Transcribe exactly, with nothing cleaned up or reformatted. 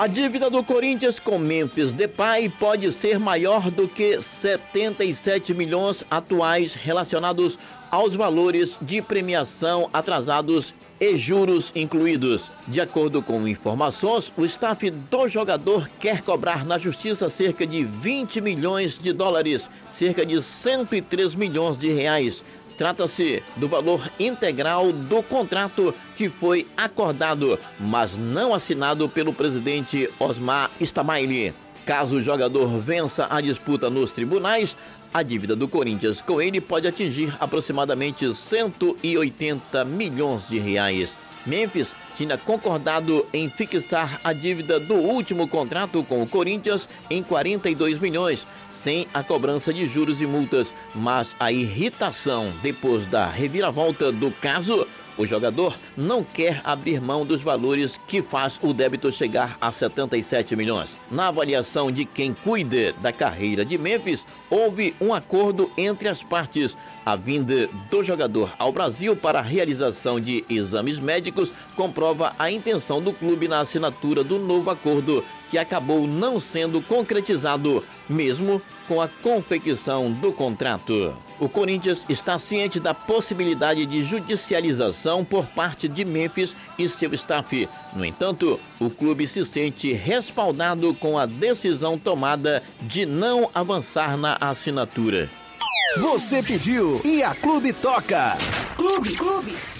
A dívida do Corinthians com Memphis Depay pode ser maior do que setenta e sete milhões atuais relacionados aos valores de premiação atrasados e juros incluídos. De acordo com informações, o staff do jogador quer cobrar na justiça cerca de vinte milhões de dólares, cerca de cento e três milhões de reais. Trata-se do valor integral do contrato que foi acordado, mas não assinado pelo presidente Osmar Stamaili. Caso o jogador vença a disputa nos tribunais, a dívida do Corinthians com ele pode atingir aproximadamente cento e oitenta milhões de reais. Memphis tinha concordado em fixar a dívida do último contrato com o Corinthians em quarenta e dois milhões, sem a cobrança de juros e multas, mas a irritação depois da reviravolta do caso, o jogador não quer abrir mão dos valores que faz o débito chegar a setenta e sete milhões. Na avaliação de quem cuida da carreira de Memphis, houve um acordo entre as partes. A vinda do jogador ao Brasil para a realização de exames médicos comprova a intenção do clube na assinatura do novo acordo, que acabou não sendo concretizado, mesmo com a confecção do contrato. O Corinthians está ciente da possibilidade de judicialização por parte de Memphis e seu staff. No entanto, o clube se sente respaldado com a decisão tomada de não avançar na assinatura. Você pediu e a Clube toca. Clube, Clube.